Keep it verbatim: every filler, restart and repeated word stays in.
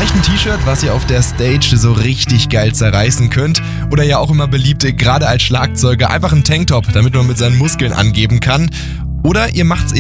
Vielleicht ein T-Shirt, was ihr auf der Stage so richtig geil zerreißen könnt. Oder ja auch immer beliebt, gerade als Schlagzeuger, einfach ein Tanktop, damit man mit seinen Muskeln angeben kann. Oder ihr macht's